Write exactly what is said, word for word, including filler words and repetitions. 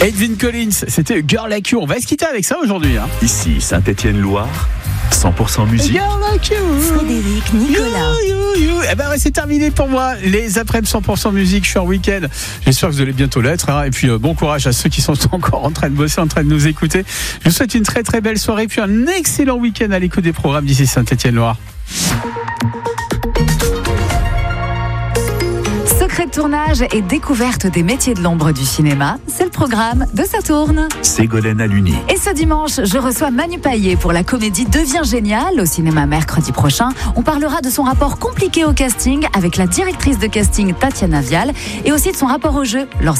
Edwin Collins, c'était Girl Like You. On va se quitter avec ça aujourd'hui. Hein. Ici, Saint-Étienne-Loire, cent pour cent musique. Girl Like You. Frédéric, Nicolas. You, you, you. Eh ben, c'est terminé pour moi. Les après-midi cent pour cent musique, je suis en week-end. J'espère que vous allez bientôt l'être. Hein. Et puis, euh, bon courage à ceux qui sont encore en train de bosser, en train de nous écouter. Je vous souhaite une très très belle soirée. Puis un excellent week-end à l'écoute des programmes d'ici Saint-Étienne-Loire. Secret de tournage et découverte des métiers de l'ombre du cinéma, c'est le programme de Ça tourne. Ségolène Aluni. Et ce dimanche, je reçois Manu Payet pour la comédie Devient génial au cinéma mercredi prochain. On parlera de son rapport compliqué au casting avec la directrice de casting Tatiana Vial et aussi de son rapport au jeu lorsque